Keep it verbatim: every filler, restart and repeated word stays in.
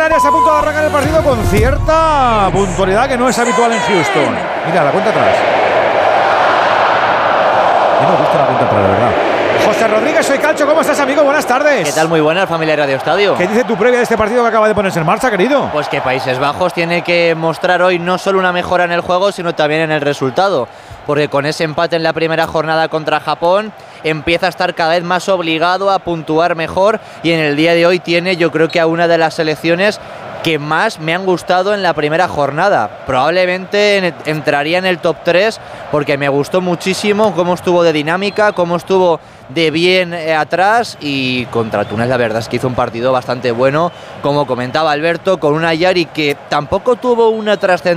Canarias, a punto de arrancar el partido con cierta puntualidad que no es habitual en Houston. Mira, la cuenta atrás. A mí me gusta la cuenta atrás, de verdad. José Rodríguez, soy Calcho, ¿cómo estás, amigo? Buenas tardes. ¿Qué tal? Muy buena, familia Radio Estadio. ¿Qué dice tu previa de este partido que acaba de ponerse en marcha, querido? Pues que Países Bajos tiene que mostrar hoy no solo una mejora en el juego, sino también en el resultado. Porque con ese empate en la primera jornada contra Japón, empieza a estar cada vez más obligado a puntuar mejor, y en el día de hoy tiene, yo creo que a una de las selecciones que más me han gustado en la primera jornada. Probablemente entraría en el top tres porque me gustó muchísimo cómo estuvo de dinámica, cómo estuvo de bien eh, atrás, y contra Túnez la verdad es que hizo un partido bastante bueno, como comentaba Alberto, con una Yari que tampoco tuvo una trascendencia